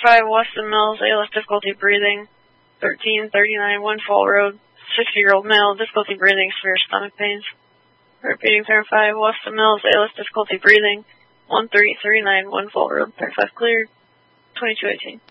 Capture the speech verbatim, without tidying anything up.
five, Weston Mills, A L S difficulty breathing. thirteen thirty-nine, Windfall Road, sixty-year-old male, difficulty breathing, severe stomach pains. Repeating, Turn five, Weston Mills, A L S difficulty breathing. one three three nine, Windfall Road, Turn five cleared. twenty-two eighteen.